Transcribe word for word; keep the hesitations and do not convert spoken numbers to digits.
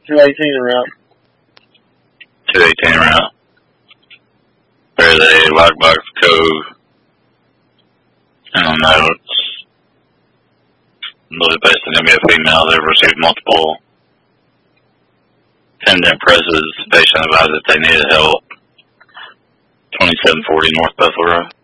two eighteen route. two eighteen route. Where are they? Lockbox Cove. I don't know. It's really basically going to be a female. They've received multiple pendant presses. Patient advised that they needed help. twenty-seven forty North Buffalo Road.